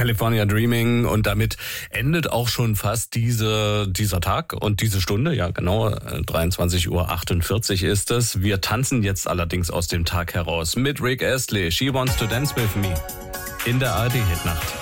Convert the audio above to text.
California Dreaming, und damit endet auch schon fast dieser Tag und diese Stunde. Ja, genau, 23:48 Uhr ist es. Wir tanzen jetzt allerdings aus dem Tag heraus mit Rick Astley. She Wants to Dance With Me in der ARD-Hitnacht.